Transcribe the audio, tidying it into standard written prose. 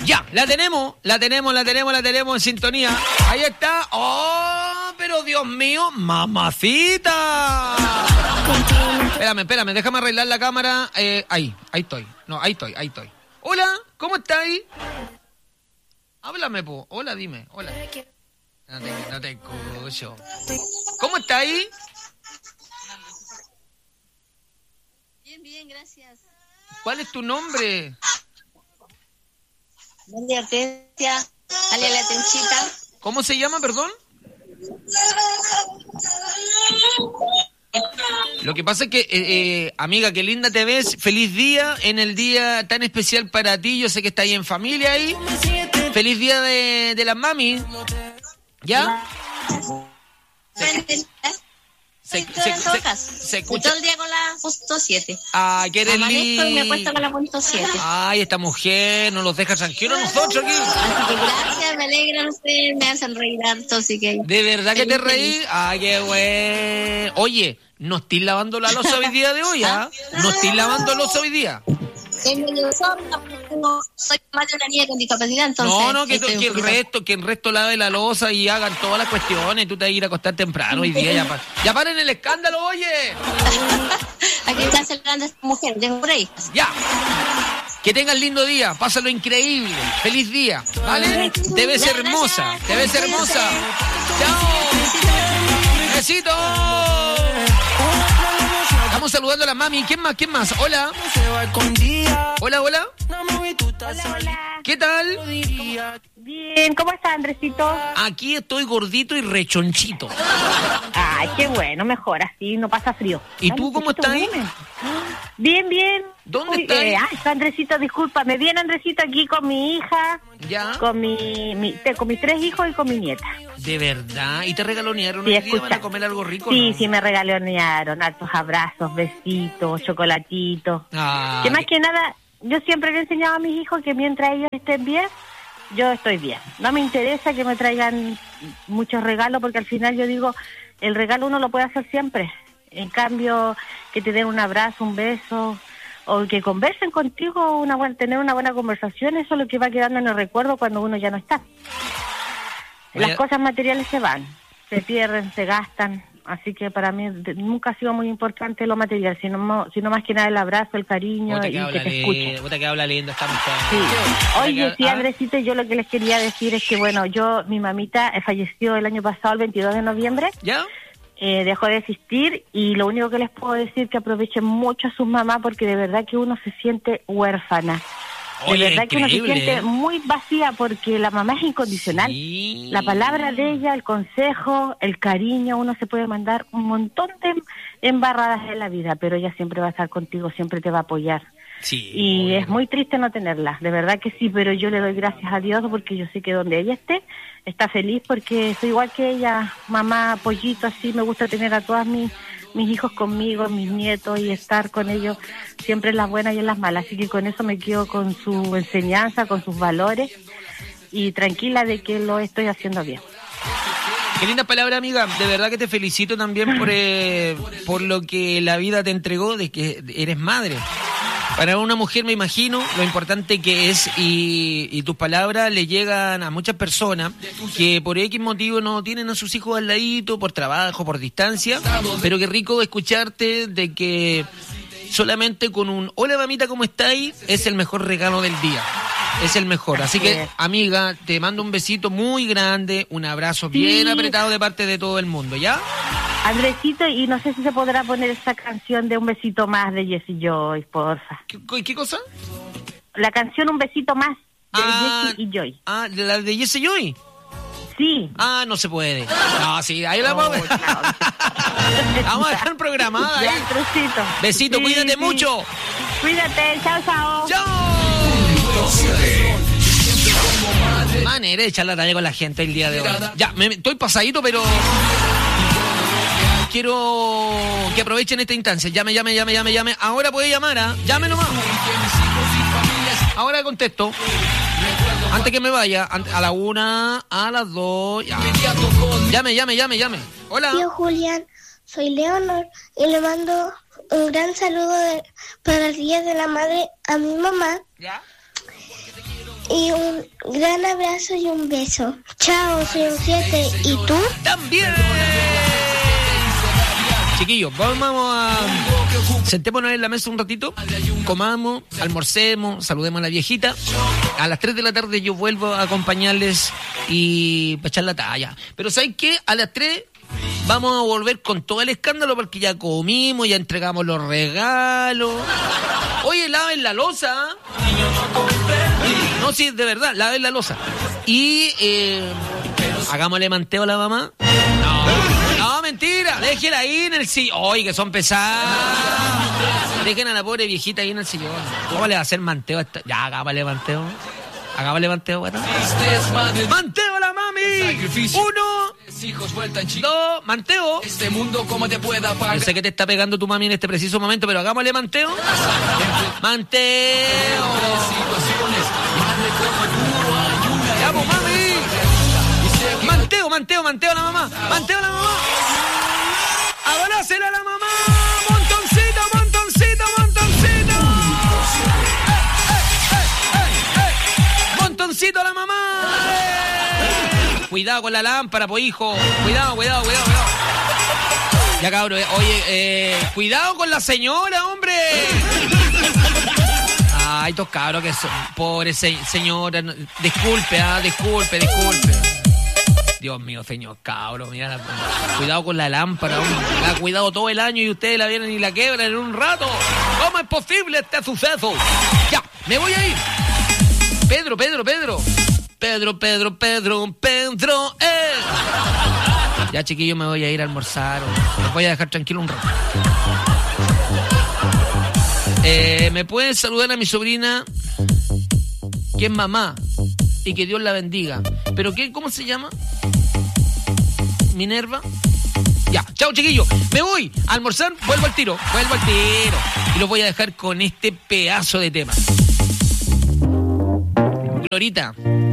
Ya, la tenemos en sintonía. Ahí está. ¡Oh, pero Dios mío! ¡Mamacita! Espérame, déjame arreglar la cámara. Ahí estoy. No, ahí estoy. Hola, ¿cómo estáis? Háblame, po. Hola, dime. Hola. No te escucho. ¿Cómo estáis? Bien, gracias. ¿Cuál es tu nombre? María Hortensia, dale la tenchita. ¿Cómo se llama, perdón? Lo que pasa es que, amiga, qué linda te ves. Feliz día en el día tan especial para ti. Yo sé que estás ahí en familia ahí. Feliz día de las mami. ¿Ya? Se escucha. Todo el día con la punto 7. Ah, que eres linda. Y me acuesto con la punto 7. Ay, esta mujer nos los deja tranquilos nosotros aquí. Así que gracias, me alegran ustedes, me hacen reír harto, así que... ¿De verdad que te reí? Ay, qué bueno. Oye, no estoy lavando la loza hoy día de hoy, ¿ah? No estoy lavando loza hoy día. Soy más de una niña con discapacidad, entonces... No, que el resto lave la loza y hagan todas las cuestiones. Tú te vas a ir a acostar temprano hoy día. Ya paren el escándalo, oye. Aquí está celebrando esta mujer, tengo por ahí. Ya. Que tengas lindo día, pásalo increíble. Feliz día, ¿vale? Te ves hermosa, te ves hermosa. ¡Chao! ¡Besito! Estamos saludando a la mami. ¿Quién más? Hola. Hola. ¿Qué tal? Bien, ¿cómo está, Andresito? Aquí estoy gordito y rechonchito. Ay, qué bueno, mejor, así no pasa frío. ¿Y tú cómo estás? Bien. ¿Dónde estás? Andresito, discúlpame. Bien, Andresito, aquí con mi hija. ¿Ya? Con con mis 3 hijos y con mi nieta. ¿De verdad? ¿Y te regalonearon sí, el día? ¿Van a comer algo rico? Sí, ¿no? Sí, me regalonearon. Altos abrazos, besitos, chocolatitos. Que más que nada, yo siempre le he enseñado a mis hijos que mientras ellos estén bien, yo estoy bien. No me interesa que me traigan muchos regalos porque al final yo digo, el regalo uno lo puede hacer siempre. En cambio, que te den un abrazo, un beso, o que conversen contigo, tener una buena conversación, eso es lo que va quedando en el recuerdo cuando uno ya no está. Las cosas materiales se van, se pierden, se gastan. Así que para mí nunca ha sido muy importante lo material, sino más que nada el abrazo, el cariño y que te escuchen. Puta que habla lindo esta mujer. Sí. Oye, sí, Andresito, yo lo que les quería decir es que, bueno, mi mamita falleció el año pasado, el 22 de noviembre. ¿Ya? Dejó de existir y lo único que les puedo decir es que aprovechen mucho a sus mamás porque de verdad que uno se siente huérfana. De verdad que uno se siente muy vacía porque la mamá es incondicional. Sí. La palabra de ella, el consejo, el cariño, uno se puede mandar un montón de embarradas en la vida, pero ella siempre va a estar contigo, siempre te va a apoyar. Sí, y es muy triste no tenerla, de verdad que sí, pero yo le doy gracias a Dios porque yo sé que donde ella esté, está feliz porque soy igual que ella, mamá, pollito, así me gusta tener a todas mis hijos conmigo, mis nietos y estar con ellos siempre en las buenas y en las malas, así que con eso me quedo con su enseñanza, con sus valores y tranquila de que lo estoy haciendo bien. Qué linda palabra, amiga. De verdad que te felicito también por lo que la vida te entregó, de que eres madre. Para una mujer me imagino lo importante que es y tus palabras le llegan a muchas personas que por X motivo no tienen a sus hijos al ladito, por trabajo, por distancia, pero qué rico escucharte de que solamente con un hola mamita, ¿cómo estáis? Es el mejor regalo del día. Es el mejor. Así que, amiga, te mando un besito muy grande, un abrazo bien apretado de parte de todo el mundo, ¿ya? Andresito, y no sé si se podrá poner esa canción de Un Besito Más de Jessie Joy, porfa. ¿Qué cosa? La canción Un Besito Más de Jessie y Joy. Ah, ¿la de Jessie Joy? Sí. Ah, no se puede. No, sí, ahí la vamos. Vamos a dejar programada ahí. Besito, sí, cuídate mucho. Cuídate, chao. Chao. Manera de echar la talla con la gente el día de hoy. Ya, estoy pasadito, pero quiero que aprovechen esta instancia. Llame. Ahora puede llamar, ¿ah? Llame nomás. Ahora contesto. Antes que me vaya, a la 1, a las 2. Ya. Llame. Hola. Tío Julián, soy Leonor y le mando un gran saludo para el Día de la Madre a mi mamá. ¿Ya? y un gran abrazo y un beso. Chao, soy un 7. ¿Y tú? ¡También! Chiquillos, vamos a... sentémonos en la mesa un ratito, comamos, almorcemos, saludemos a la viejita. A las 3 de la tarde yo vuelvo a acompañarles y para echar la talla. Pero ¿saben qué? A las 3 vamos a volver con todo el escándalo porque ya comimos, ya entregamos los regalos. Oye, laven la loza. No, sí, de verdad, laven la loza. Y hagámosle manteo a la mamá. No, mentira, déjela ahí en el sillón. Oye, que son pesadas. Dejen a la pobre viejita ahí en el sillón. ¿Cómo le va a hacer manteo a esta? Ya, hagámosle manteo. Hagámosle manteo, ¿verdad? ¡Manteo a la mami! 1, 2, manteo. Este mundo, ¿cómo te pueda pagar? Yo sé que te está pegando tu mami en este preciso momento, pero hagámosle manteo. ¡Manteo! ¡Vamos, mami! ¡Manteo, manteo, manteo a la mamá! ¡Manteo a la mamá! ¡Abrázela a la mamá! ¡Montoncito, montoncito, montoncito! ¡Montoncito a la mamá! Cuidado con la lámpara, po, hijo. Cuidado. Ya, cabrón, oye, cuidado con la señora, hombre. Ay, estos cabros que son... Pobre señora. Disculpe, disculpe. Dios mío, señor cabro, mira, cuidado con la lámpara, hombre. La ha cuidado todo el año y ustedes la vienen y la quebran en un rato. ¿Cómo es posible este suceso? Ya, me voy a ir. Pedro. Ya, chiquillos, me voy a ir a almorzar. Los voy a dejar tranquilo un rato. ¿Me pueden saludar a mi sobrina, que es mamá? Y que Dios la bendiga. ¿Pero qué? ¿Cómo se llama? ¿Minerva? Ya, chao, chiquillos. Me voy a almorzar, vuelvo al tiro. Y los voy a dejar con este pedazo de tema. Glorita.